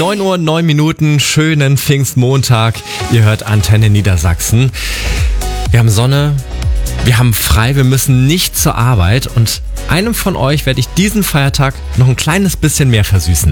9:09, schönen Pfingstmontag. Ihr hört Antenne Niedersachsen. Wir haben Sonne, wir haben frei, wir müssen nicht zur Arbeit und einem von euch werde ich diesen Feiertag noch ein kleines bisschen mehr versüßen.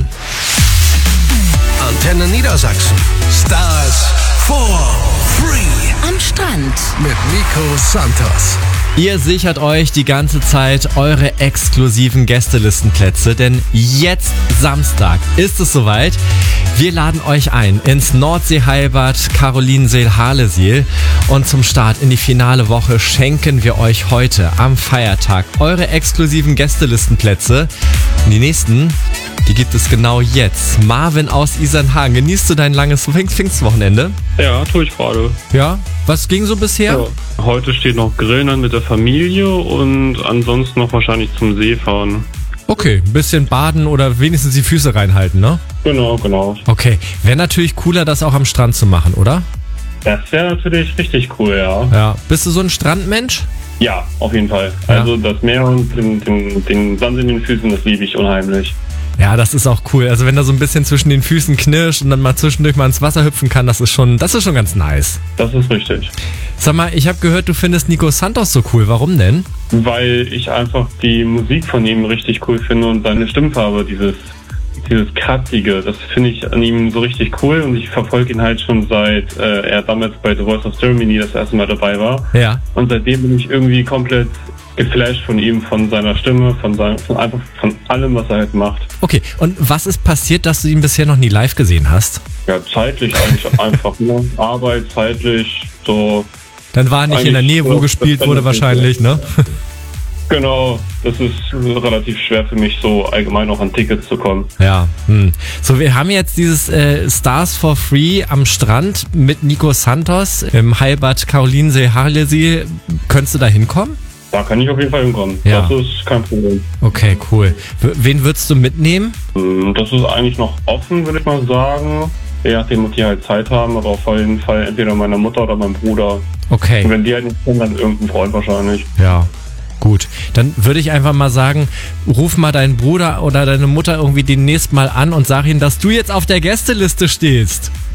Antenne Niedersachsen. Stars for free. Am Strand. Mit Nico Santos. Ihr sichert euch die ganze Zeit eure exklusiven Gästelistenplätze, denn jetzt Samstag ist es soweit. Wir laden euch ein ins Nordseeheilbad Carolinenseel-Harlesiel und zum Start in die finale Woche schenken wir euch heute am Feiertag eure exklusiven Gästelistenplätze. Und die nächsten, die gibt es genau jetzt. Marvin aus Isernhagen, genießt du dein langes Pfingstwochenende? Ja, tue ich gerade. Ja? Was ging so bisher? Ja. Heute steht noch Grillen an mit der Familie und ansonsten noch wahrscheinlich zum See fahren. Okay, ein bisschen baden oder wenigstens die Füße reinhalten, ne? Genau. Okay, wäre natürlich cooler, das auch am Strand zu machen, oder? Das wäre natürlich richtig cool, ja. Ja. Bist du so ein Strandmensch? Ja, auf jeden Fall. Ja. Also das Meer und den Sand in den Füßen, das liebe ich unheimlich. Ja, das ist auch cool. Also wenn da so ein bisschen zwischen den Füßen knirscht und dann mal zwischendurch mal ins Wasser hüpfen kann, das ist schon ganz nice. Das ist richtig. Sag mal, ich habe gehört, du findest Nico Santos so cool. Warum denn? Weil ich einfach die Musik von ihm richtig cool finde und seine Stimmfarbe, dieses Kratzige, das finde ich an ihm so richtig cool und ich verfolge ihn halt schon seit er damals bei The Voice of Germany das erste Mal dabei war. Ja. Und seitdem bin ich irgendwie komplett geflasht von ihm, von seiner Stimme, von allem, was er halt macht. Okay, und was ist passiert, dass du ihn bisher noch nie live gesehen hast? Ja, zeitlich eigentlich einfach, ne? Arbeit, zeitlich, so. Dann war er nicht in der Nähe, wo so, gespielt wurde wahrscheinlich, ne? Genau, das ist relativ schwer für mich, so allgemein auch an Tickets zu kommen. Ja. So, wir haben jetzt dieses Stars for Free am Strand mit Nico Santos im Heilbad Carolinenseel-Harlesiel. Könntest du da hinkommen? Da kann ich auf jeden Fall hinkommen. Ja. Das ist kein Problem. Okay, cool. Wen würdest du mitnehmen? Das ist eigentlich noch offen, würde ich mal sagen. Je nachdem, ob die halt Zeit haben, aber auf jeden Fall entweder meine Mutter oder mein Bruder. Okay. Und wenn die halt nicht kommen, dann irgendein Freund wahrscheinlich. Ja. Gut, dann würde ich einfach mal sagen, ruf mal deinen Bruder oder deine Mutter irgendwie demnächst mal an und sag ihnen, dass du jetzt auf der Gästeliste stehst.